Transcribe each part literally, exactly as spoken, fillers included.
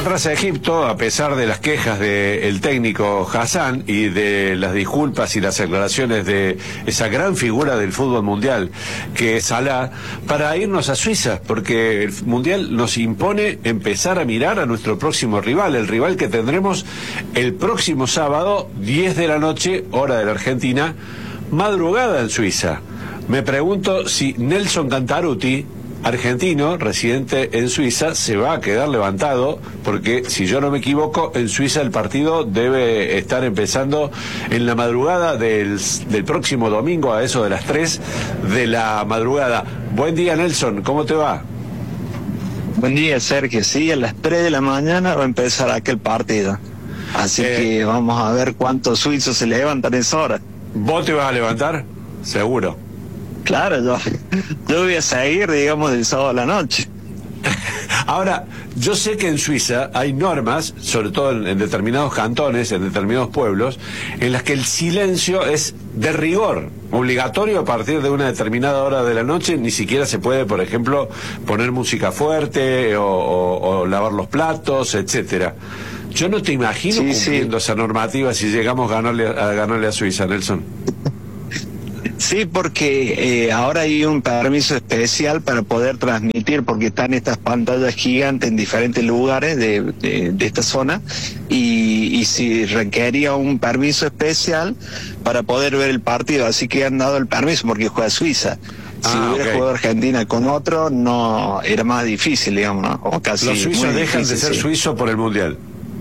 atrás a Egipto, a pesar de las quejas del técnico Hassan y de las disculpas y las aclaraciones de esa gran figura del fútbol mundial, que es Salah, para irnos a Suiza, porque el mundial nos impone empezar a mirar a nuestro próximo rival, el rival que tendremos el próximo sábado, diez de la noche, hora de la Argentina, madrugada en Suiza. Me pregunto si Nelson Cantarutti, argentino, residente en Suiza, se va a quedar levantado, porque si yo no me equivoco, en Suiza el partido debe estar empezando en la madrugada del, del próximo domingo, a eso de las tres de la madrugada. Buen día, Nelson, ¿cómo te va? Buen día, Sergio. Sí, a las tres de la mañana va a empezar aquel partido. Así eh, que vamos a ver cuántos suizos se levantan en esa hora. ¿Vos te vas a levantar? Seguro. Claro, yo, yo voy a seguir, digamos, del sábado a la noche. Ahora, yo sé que en Suiza hay normas, sobre todo en, en determinados cantones, en determinados pueblos, en las que el silencio es de rigor, obligatorio a partir de una determinada hora de la noche. Ni siquiera se puede, por ejemplo, poner música fuerte o, o, o lavar los platos, etcétera. Yo no te imagino sí, cumpliendo sí. esa normativa si llegamos a ganarle a, ganarle a Suiza, Nelson. Sí, porque eh, ahora hay un permiso especial para poder transmitir, porque están estas pantallas gigantes en diferentes lugares de, de, de esta zona, y, y si requería un permiso especial para poder ver el partido, así que han dado el permiso porque juega Suiza. Si ah, hubiera okay. jugado Argentina con otro, no era más difícil, digamos, ¿no? O casi los suizos dejan difícil, de ser sí. suizos por el Mundial.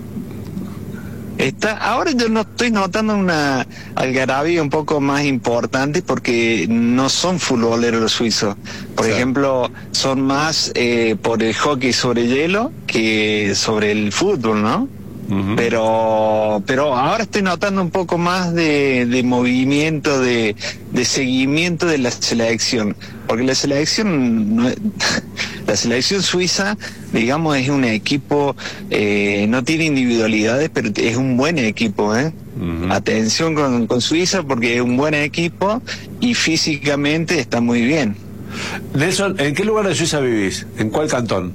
Está, ahora yo no estoy notando una algarabía un poco más importante porque no son futboleros los suizos. Por sí. ejemplo, son más eh, por el hockey sobre hielo que sobre el fútbol, ¿no? Uh-huh. Pero pero ahora estoy notando un poco más de, de movimiento, de, de seguimiento de la selección. Porque la selección, no es, la selección suiza, digamos, es un equipo, eh, no tiene individualidades, pero es un buen equipo, ¿eh? Uh-huh. Atención con, con Suiza porque es un buen equipo y físicamente está muy bien. Nelson, ¿en qué lugar de Suiza vivís? ¿En cuál cantón?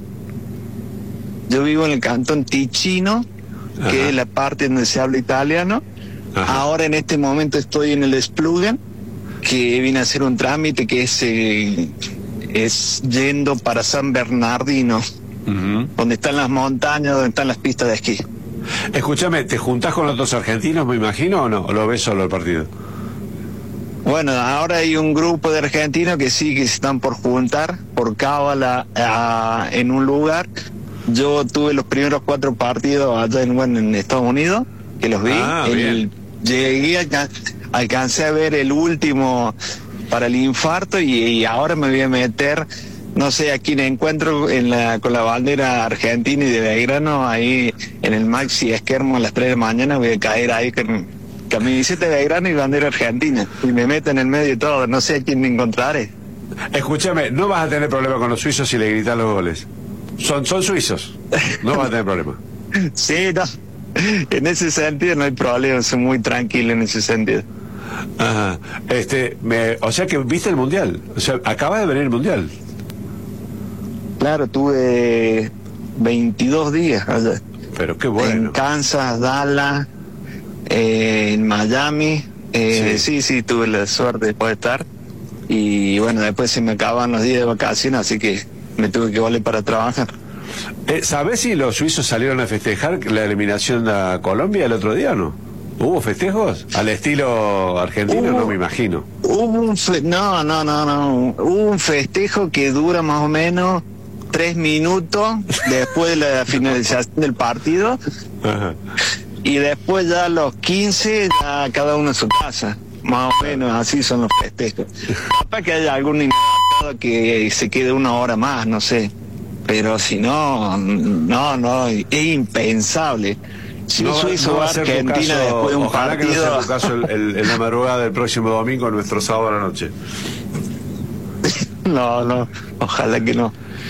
Yo vivo en el cantón Ticino, Ajá. que es la parte donde se habla italiano. Ajá. Ahora en este momento estoy en el Splugen, que vine a hacer un trámite que es eh, es yendo para San Bernardino, uh-huh. donde están las montañas, donde están las pistas de esquí. Escúchame, ¿te juntás con otros argentinos, me imagino, o no? ¿O lo ves solo el partido? Bueno, ahora hay un grupo de argentinos que sí, que se están por juntar, por cábala, uh, en un lugar. Yo tuve los primeros cuatro partidos allá en, bueno, en Estados Unidos, que los vi. Ah, el, llegué acá, alcancé a ver el último para el infarto y, y ahora me voy a meter, no sé, a quién encuentro en la, con la bandera argentina y de Belgrano, ahí en el Maxi Esquermo a las tres de la mañana voy a caer ahí con camiseta de Belgrano y bandera argentina y me meto en el medio de todo, no sé a quién me encontraré. Escúchame, no vas a tener problema con los suizos si le gritas los goles. Son, son suizos, no vas a tener problema. Sí, no, en ese sentido no hay problema, soy muy tranquilo en ese sentido. Ajá. Este, me, o sea que viste el Mundial, o sea, acaba de venir el Mundial. Claro, tuve veintidós días allá. Pero qué bueno. En Kansas, Dallas, eh, en Miami, eh, sí. sí, sí, tuve la suerte de poder estar. Y bueno, después se me acaban los días de vacaciones, así que me tuve que volver para trabajar. Eh, ¿Sabés si los suizos salieron a festejar la eliminación a Colombia el otro día o no? ¿Hubo festejos? Al estilo argentino, hubo, no me imagino. Hubo un fe no, no, no, no. Hubo un festejo que dura más o menos tres minutos después de la finalización del partido. Ajá. Y después ya a los quince, ya cada uno en su casa. Más o menos así son los festejos. Capaz que haya algún inadaptado que se quede una hora más, no sé. Pero si no, no, no, es impensable. Si no, un suizo no va a Argentina caso, después de un ojalá partido... que no sea tu caso el, el, en la madrugada del próximo domingo, nuestro sábado a la noche. No, no, ojalá que no.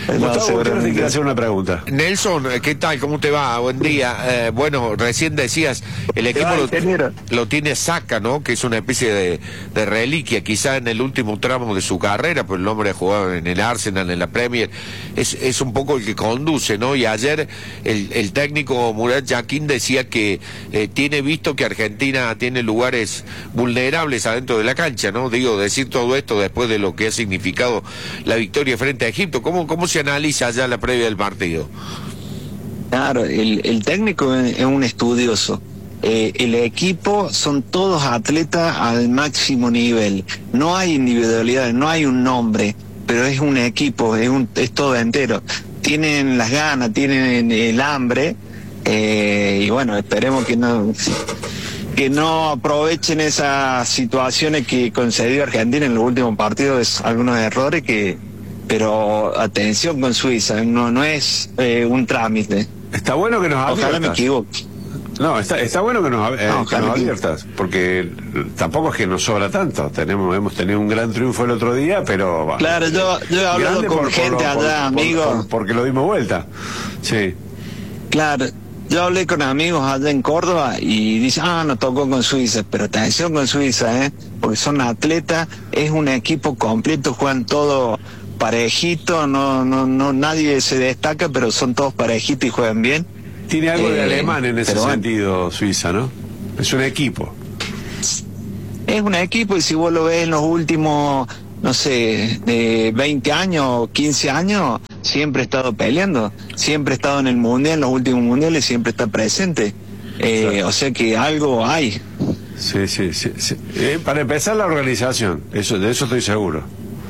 No, Gustavo Gutiérrez te quiere hacer una pregunta. Nelson, ¿qué tal? ¿Cómo te va? Buen día. Eh, bueno, recién decías, el equipo lo, lo tiene Saka, ¿no? Que es una especie de, de reliquia, quizá en el último tramo de su carrera, pues el hombre ha jugado en el Arsenal, en la Premier, es, es un poco el que conduce, ¿no? Y ayer el, el técnico Murat Yakin decía que eh, tiene visto que Argentina tiene lugares vulnerables adentro de la cancha, ¿no? Digo, decir todo esto después de lo que ha significado la victoria frente a Egipto, ¿cómo, cómo se analiza ya la previa del partido? Claro, el, el técnico es un estudioso. Eh, el equipo son todos atletas al máximo nivel. No hay individualidad, no hay un nombre, pero es un equipo, es, un, es todo entero. Tienen las ganas, tienen el hambre, eh, y bueno, esperemos que no que no aprovechen esas situaciones que concedió Argentina en los últimos partidos, algunos errores que, pero atención con Suiza, no no es eh, un trámite. Está bueno que nos adviertas. Ojalá me equivoque. No, está, está bueno que nos, eh, no, que nos adviertas, porque tampoco es que nos sobra tanto. Tenemos, hemos tenido un gran triunfo el otro día, pero... Claro, yo, yo he hablado con por, gente por, allá, amigos. Porque lo dimos vuelta, sí. Claro, yo hablé con amigos allá en Córdoba y dicen, ah, nos tocó con Suiza, pero atención con Suiza, ¿eh? Porque son atletas, es un equipo completo, juegan todo parejito, no, no, no, nadie se destaca, pero son todos parejitos y juegan bien. Tiene algo de eh, alemán en ese bueno. sentido, Suiza, ¿no? Es un equipo. Es un equipo y si vos lo ves en los últimos, no sé, de veinte años, quince años, siempre ha estado peleando, siempre ha estado en el mundial, en los últimos mundiales siempre está presente. Eh, o sea que algo hay. Sí, sí, sí. sí. Eh, para empezar la organización, eso, de eso estoy seguro.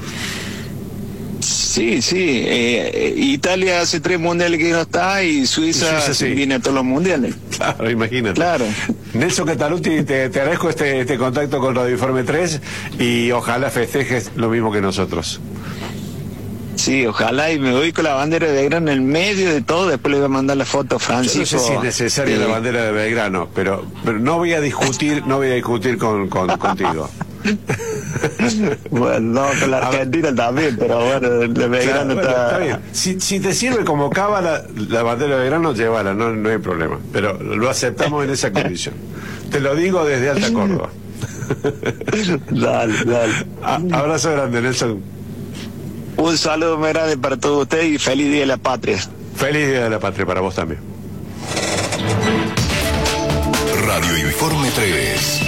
Sí, sí. Eh, Italia hace tres mundiales que no está y Suiza, Suiza sí. viene a todos los mundiales. Claro, imagínate. Claro. Nelson Cataluti, te, te agradezco este, este contacto con Radio Informe tres y ojalá festejes lo mismo que nosotros. Sí, ojalá, y me voy con la bandera de Belgrano en el medio de todo, después le voy a mandar la foto a Francisco. Yo no sé si es necesaria eh, la bandera de Belgrano, pero, pero no voy a discutir, no voy a discutir con, con contigo. Bueno, no, con la Argentina también, pero bueno, el de Belgrano, claro, está... Bueno, está bien. Si, si te sirve como cábala, la bandera de Belgrano, llévala, no, no hay problema. Pero lo aceptamos en esa condición. Te lo digo desde Alta Córdoba. Dale, dale. A, abrazo grande, Nelson. Un saludo muy grande para todos ustedes y feliz Día de la Patria. Feliz Día de la Patria para vos también. Radio Informe tres.